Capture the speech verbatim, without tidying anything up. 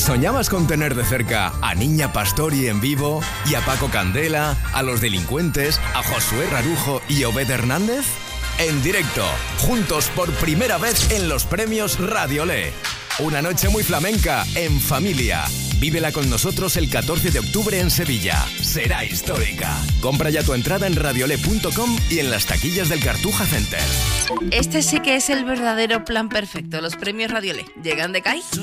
¿Soñabas con tener de cerca a Niña Pastori en vivo y a Paco Candela, a Los Delincuentes, a Josué Rarujo y Obed Hernández? En directo, juntos por primera vez en los premios Radiolé. Una noche muy flamenca, en familia. Vívela con nosotros el catorce de octubre en Sevilla. Será histórica. Compra ya tu entrada en radiolé punto com y en las taquillas del Cartuja Center. Este sí que es el verdadero plan perfecto. Los premios Radiolé llegan de C A I.